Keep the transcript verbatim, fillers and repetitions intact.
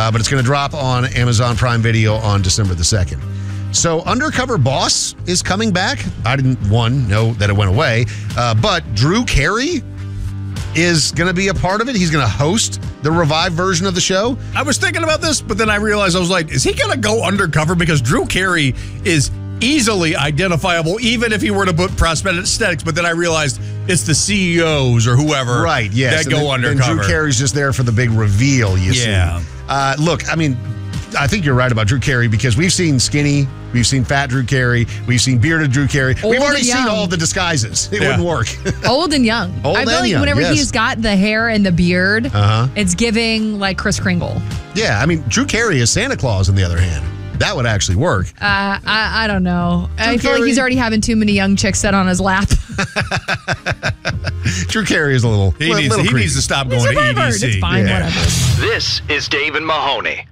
uh, but it's going to drop on Amazon Prime Video on December the second. So Undercover Boss is coming back. I didn't, one, know that it went away, uh, but Drew Carey is going to be a part of it. He's going to host the revived version of the show. I was thinking about this, but then I realized, I was like, is he going to go undercover? Because Drew Carey is easily identifiable, even if he were to put prosthetics. But then I realized it's the C E Os or whoever right, yes. that go then, undercover. And Drew Carey's just there for the big reveal, you yeah. see. Uh, look, I mean, I think you're right about Drew Carey because we've seen skinny, we've seen fat Drew Carey, we've seen bearded Drew Carey. Old we've already and seen young. all the disguises. It Yeah. wouldn't work. Old and young. Old I feel and like young, whenever yes. he's got the hair and the beard, Uh-huh. it's giving like Kris Kringle. Yeah, I mean, Drew Carey is Santa Claus on the other hand. That would actually work. Uh, I, I don't know. Drew I feel Carey. like he's already having too many young chicks sit on his lap. Drew Carey is a little, He, little, needs, little he creepy. needs to stop He's going a to E D pervert. C. It's fine, Yeah. whatever. This is Dave and Mahoney.